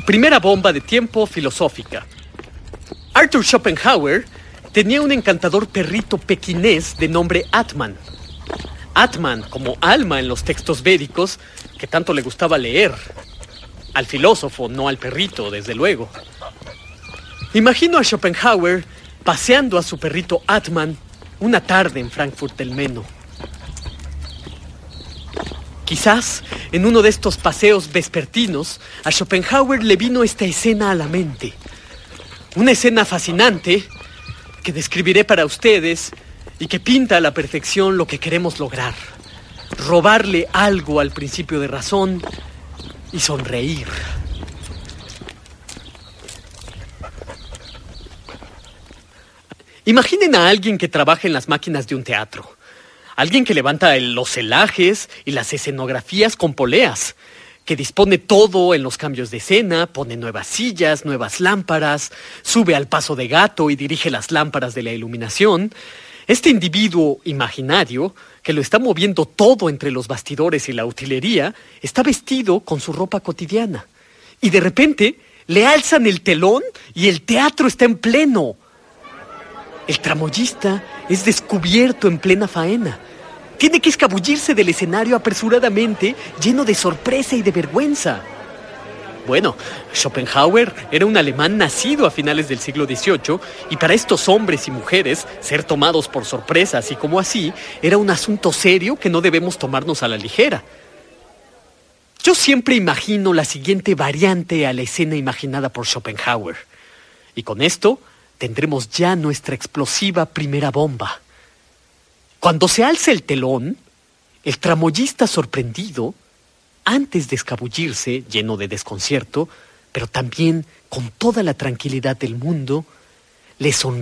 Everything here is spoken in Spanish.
Primera bomba de tiempo filosófica. Arthur Schopenhauer tenía un encantador perrito pequinés de nombre Atman. Atman como alma en los textos védicos que tanto le gustaba leer. Al filósofo, no al perrito, desde luego. Imagino a Schopenhauer paseando a su perrito Atman una tarde en Frankfurt del Meno. Quizás, en uno de estos paseos vespertinos, a Schopenhauer le vino esta escena a la mente. Una escena fascinante que describiré para ustedes y que pinta a la perfección lo que queremos lograr. Robarle algo al principio de razón y sonreír. Imaginen a alguien que trabaja en las máquinas de un teatro. Alguien que levanta los celajes y las escenografías con poleas, que dispone todo en los cambios de escena, pone nuevas sillas, nuevas lámparas, sube al paso de gato y dirige las lámparas de la iluminación. Este individuo imaginario, que lo está moviendo todo entre los bastidores y la utilería, está vestido con su ropa cotidiana. Y de repente le alzan el telón y el teatro está en pleno. El tramoyista es descubierto en plena faena. Tiene que escabullirse del escenario apresuradamente, lleno de sorpresa y de vergüenza. Bueno, Schopenhauer era un alemán nacido a finales del siglo XVIII y para estos hombres y mujeres ser tomados por sorpresa así como así era un asunto serio que no debemos tomarnos a la ligera. Yo siempre imagino la siguiente variante a la escena imaginada por Schopenhauer. Y con esto tendremos ya nuestra explosiva primera bomba. Cuando se alza el telón, el tramoyista sorprendido, antes de escabullirse, lleno de desconcierto, pero también con toda la tranquilidad del mundo, le sonríe